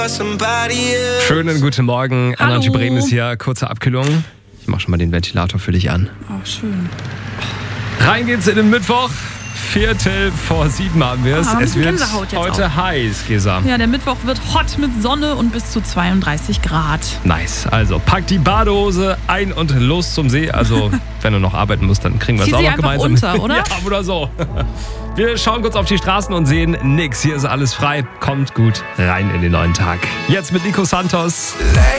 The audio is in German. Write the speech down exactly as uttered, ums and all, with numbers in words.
Schönen guten Morgen. Hallo. Anna Bremen ist hier. Kurze Abkühlung. Ich mach schon mal den Ventilator für dich an. Oh, schön. Rein geht's in den Mittwoch. Viertel vor sieben haben wir es. Ah, es wird Gänsehaut jetzt heute auch. heiß, Gesa. Ja, der Mittwoch wird hot mit Sonne und bis zu zweiunddreißig Grad. Nice. Also pack die Badehose ein und los zum See. Also wenn du noch arbeiten musst, dann kriegen wir es Zieh auch sie noch einfach gemeinsam. unter, oder? Ja, oder so. Wir schauen kurz auf die Straßen und sehen nix. Hier ist alles frei. Kommt gut rein in den neuen Tag. Jetzt mit Nico Santos.